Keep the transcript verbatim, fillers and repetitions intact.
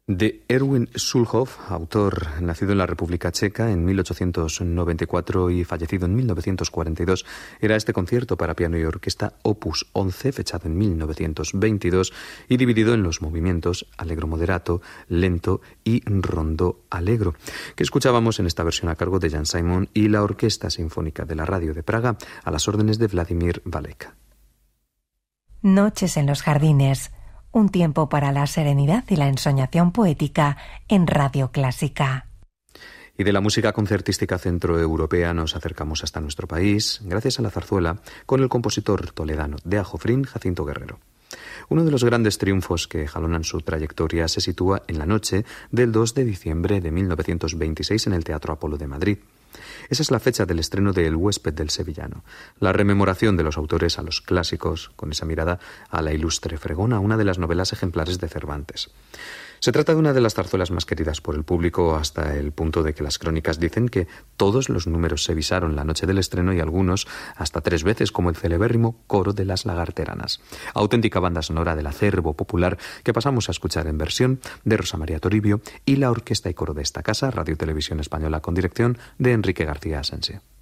De Erwin Schulhoff, autor nacido en la República Checa en mil ochocientos noventa y cuatro y fallecido en mil novecientos cuarenta y dos, era este concierto para piano y orquesta opus once, fechado en mil novecientos veintidós y dividido en los movimientos allegro moderato, lento y rondó allegro, que escuchábamos en esta versión a cargo de Jan Simon y la Orquesta Sinfónica de la Radio de Praga, a las órdenes de Vladimir Valek. Noches en los jardines. Un tiempo para la serenidad y la ensoñación poética en Radio Clásica. Y de la música concertística centroeuropea nos acercamos hasta nuestro país, gracias a la zarzuela, con el compositor toledano de Ajofrín, Jacinto Guerrero. Uno de los grandes triunfos que jalonan su trayectoria se sitúa en la noche del dos de diciembre de mil novecientos veintiséis en el Teatro Apolo de Madrid. Esa es la fecha del estreno de El huésped del sevillano, la rememoración de los autores a los clásicos, con esa mirada a la ilustre Fregona, una de las novelas ejemplares de Cervantes. Se trata de una de las zarzuelas más queridas por el público, hasta el punto de que las crónicas dicen que todos los números se visaron la noche del estreno y algunos hasta tres veces, como el celebérrimo Coro de las Lagarteranas, auténtica banda sonora del acervo popular que pasamos a escuchar en versión de Rosa María Toribio y la orquesta y coro de esta casa, Radio y Televisión Española, con dirección de Enrique García Asensio.